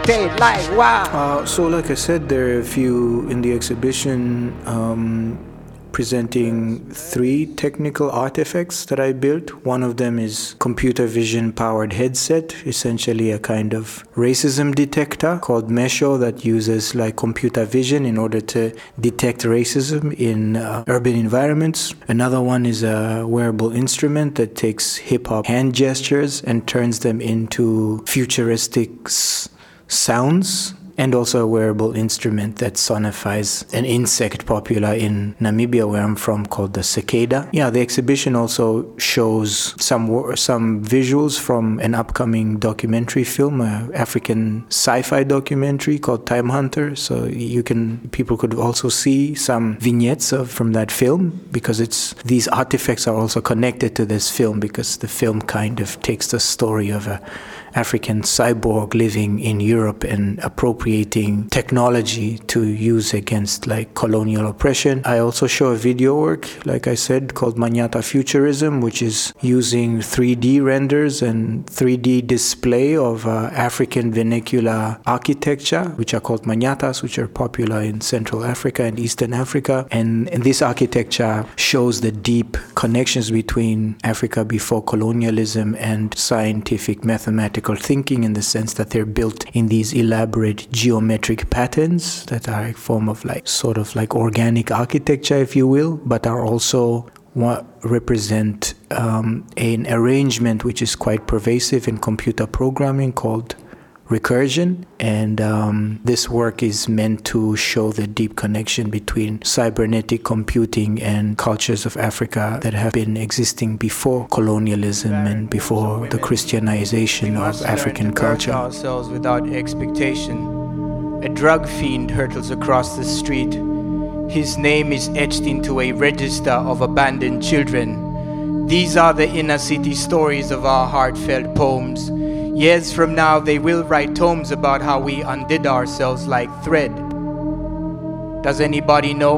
rotate like wow. So like I said, there are a few in the exhibition presenting 3 technical artifacts that I built. One of them is computer vision powered headset, essentially a kind of racism detector called Mesho that uses like computer vision in order to detect racism in urban environments. Another one is a wearable instrument that takes hip-hop hand gestures and turns them into futuristic sounds, and also a wearable instrument that sonifies an insect popular in Namibia, where I'm from, called the cicada. Yeah, the exhibition also shows some visuals from an upcoming documentary film, an African sci-fi documentary called Time Hunter. So people could also see some vignettes from that film, because these artifacts are also connected to this film, because the film kind of takes the story of a African cyborg living in Europe and appropriating technology to use against like colonial oppression. I also show a video work, like I said, called Manyata Futurism, which is using 3D renders and 3D display of African vernacular architecture, which are called manyatas, which are popular in Central Africa and Eastern Africa. And this architecture shows the deep connections between Africa before colonialism and scientific mathematical thinking, in the sense that they're built in these elaborate geometric patterns that are a form of sort of like organic architecture, if you will, but are also what represent an arrangement which is quite pervasive in computer programming called recursion. And this work is meant to show the deep connection between cybernetic computing and cultures of Africa that have been existing before colonialism and before the Christianization of African culture. Ourselves without expectation. A drug fiend hurtles across the street. His name is etched into a register of abandoned children. These are the inner city stories of our heartfelt poems. Years from now, they will write tomes about how we undid ourselves like thread. Does anybody know?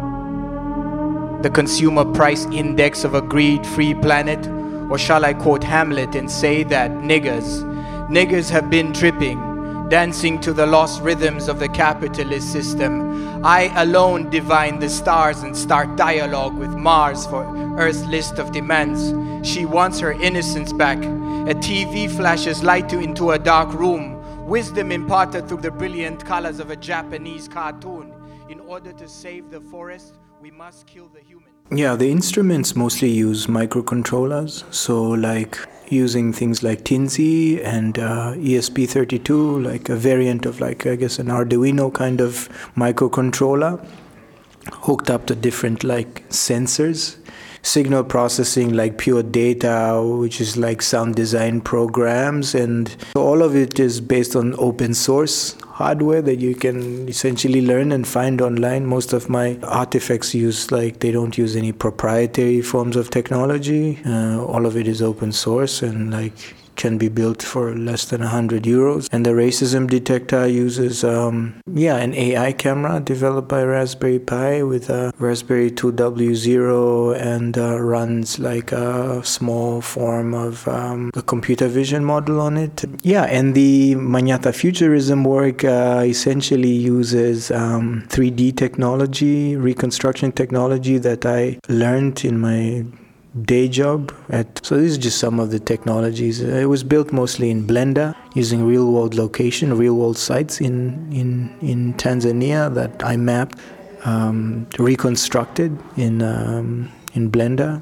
The consumer price index of a greed-free planet? Or shall I quote Hamlet and say that niggers have been tripping, dancing to the lost rhythms of the capitalist system. I alone divine the stars and start dialogue with Mars for Earth's list of demands. She wants her innocence back. A TV flashes light into a dark room. Wisdom imparted through the brilliant colors of a Japanese cartoon. In order to save the forest, we must kill the human. Yeah, the instruments mostly use microcontrollers. So like using things like Tinsy and ESP32, like a variant of like, I guess, an Arduino kind of microcontroller hooked up to different like sensors. Signal processing like pure data, which is like sound design programs, and all of it is based on open source hardware that you can essentially learn and find online. Most of my artifacts they don't use any proprietary forms of technology. All of it is open source and can be built for less than €100. And the racism detector uses an AI camera developed by Raspberry Pi with a Raspberry 2W0 and runs like a small form of a computer vision model on it. Yeah, and the Manyata Futurism work essentially uses 3D technology, reconstruction technology that I learned in my day job so this is just some of the technologies. It was built mostly in Blender using real-world sites in Tanzania that I mapped, reconstructed in Blender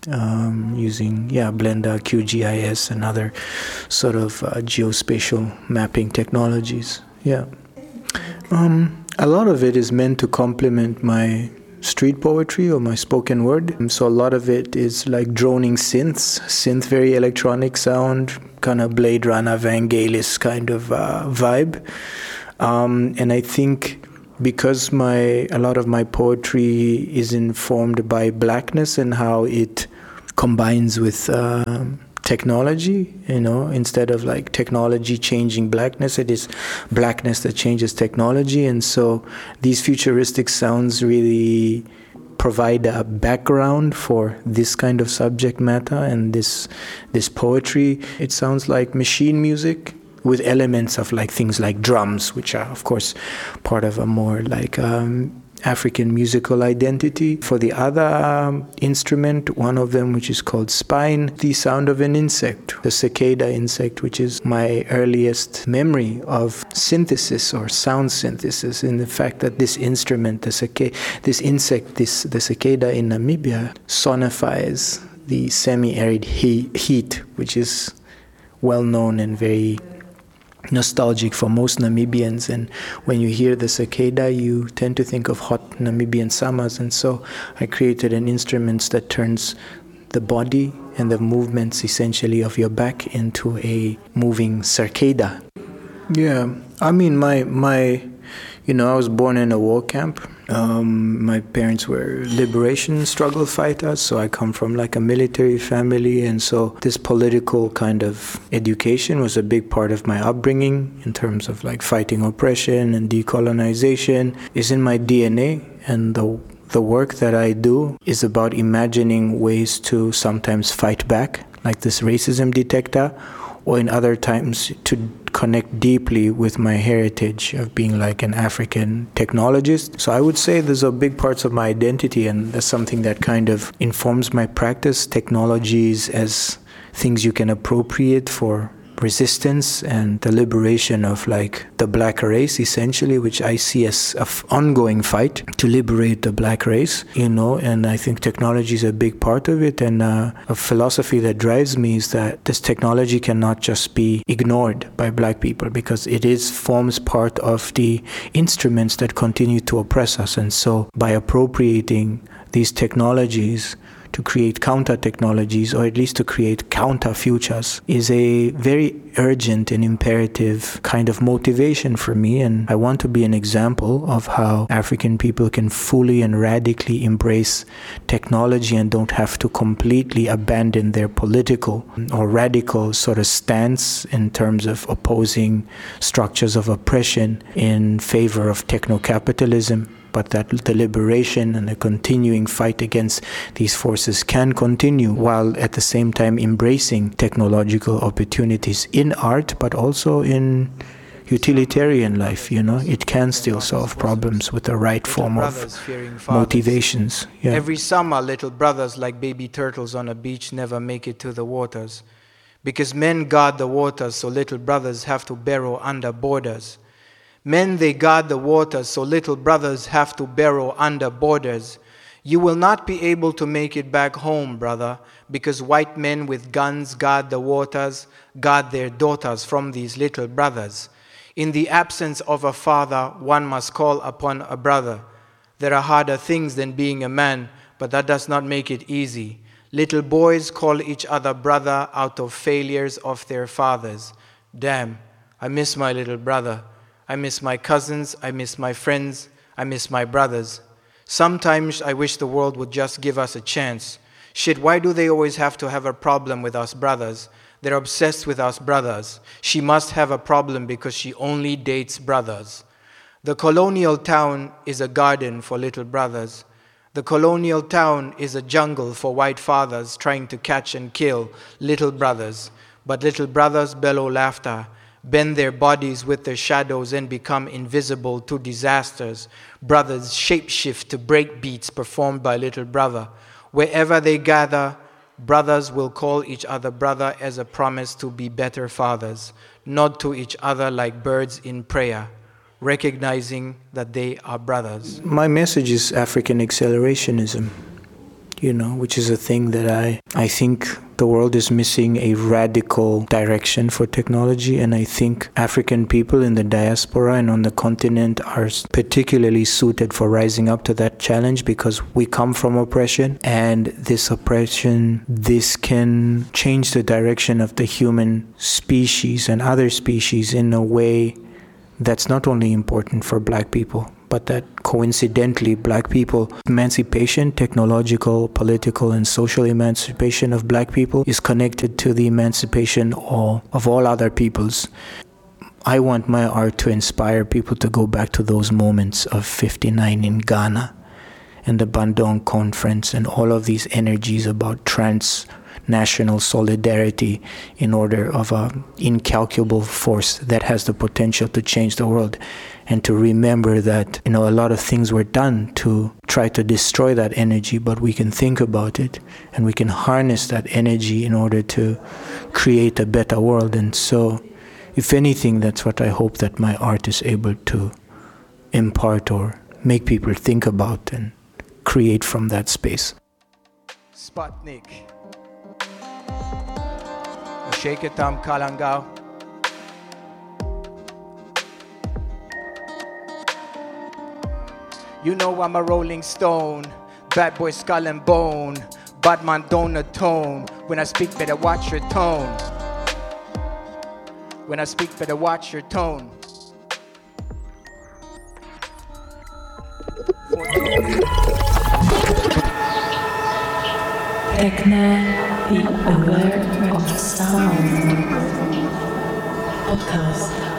using Blender, QGIS and other sort of geospatial mapping technologies. A lot of it is meant to complement my street poetry or my spoken word. So a lot of it is like droning synth, very electronic sound, kind of Blade Runner, Vangelis kind of vibe. And I think because a lot of my poetry is informed by blackness and how it combines with technology, instead of like technology changing blackness, it is blackness that changes technology. And so these futuristic sounds really provide a background for this kind of subject matter and this poetry. It sounds like machine music, with elements of like things like drums, which are of course part of a more like African musical identity. For the other instrument, one of them which is called spine, the sound of an insect, the cicada insect, which is my earliest memory of synthesis or sound synthesis, in the fact that this instrument, the cicada in Namibia, sonifies the semi-arid heat, which is well known and very nostalgic for most Namibians. And when you hear the cicada, you tend to think of hot Namibian summers. And so I created an instrument that turns the body and the movements essentially of your back into a moving cicada. Yeah, I mean, I was born in a war camp. My parents were liberation struggle fighters, so I come from like a military family, and so this political kind of education was a big part of my upbringing in terms of like fighting oppression and decolonization is in my DNA, and the work that I do is about imagining ways to sometimes fight back, like this racism detector, or in other times to connect deeply with my heritage of being like an African technologist. So I would say those are big parts of my identity, and that's something that kind of informs my practice. Technologies as things you can appropriate for resistance and the liberation of like the black race, essentially, which I see as an ongoing fight to liberate the black race, and I think technology is a big part of it. And a philosophy that drives me is that this technology cannot just be ignored by black people, because it forms part of the instruments that continue to oppress us. And so by appropriating these technologies to create counter technologies, or at least to create counter futures, is a very urgent and imperative kind of motivation for me. And I want to be an example of how African people can fully and radically embrace technology and don't have to completely abandon their political or radical sort of stance in terms of opposing structures of oppression in favor of techno-capitalism, but that the liberation and the continuing fight against these forces can continue while at the same time embracing technological opportunities in art, but also in utilitarian life. It can still solve problems with the right form of motivations. Yeah. Every summer, little brothers like baby turtles on a beach never make it to the waters, because men guard the waters, so little brothers have to burrow under borders. Men, they guard the waters, so little brothers have to burrow under borders. You will not be able to make it back home, brother, because white men with guns guard the waters, guard their daughters from these little brothers. In the absence of a father, one must call upon a brother. There are harder things than being a man, but that does not make it easy. Little boys call each other brother out of failures of their fathers. Damn, I miss my little brother. I miss my cousins, I miss my friends, I miss my brothers. Sometimes I wish the world would just give us a chance. Shit, why do they always have to have a problem with us brothers? They're obsessed with us brothers. She must have a problem because she only dates brothers. The colonial town is a garden for little brothers. The colonial town is a jungle for white fathers trying to catch and kill little brothers. But little brothers bellow laughter, bend their bodies with their shadows and become invisible to disasters. Brothers shapeshift to break beats performed by little brother. Wherever they gather, brothers will call each other brother as a promise to be better fathers, nod to each other like birds in prayer, recognizing that they are brothers. My message is African accelerationism, which is a thing that I think the world is missing a radical direction for technology, and I think African people in the diaspora and on the continent are particularly suited for rising up to that challenge, because we come from oppression, and this can change the direction of the human species and other species in a way that's not only important for black people, but that coincidentally black people, emancipation, technological, political, and social emancipation of black people is connected to the emancipation of all other peoples. I want my art to inspire people to go back to those moments of 59 in Ghana and the Bandung Conference and all of these energies about national solidarity in order of an incalculable force that has the potential to change the world. And to remember that, a lot of things were done to try to destroy that energy, but we can think about it and we can harness that energy in order to create a better world. And so, if anything, that's what I hope that my art is able to impart or make people think about and create from that space. Sputnik. Osheketam Kalangao. You know I'm a rolling stone, bad boy skull and bone, bad man don't atone. When I speak, better watch your tone. When I speak, better watch your tone. Tekne, the aware of sound podcast.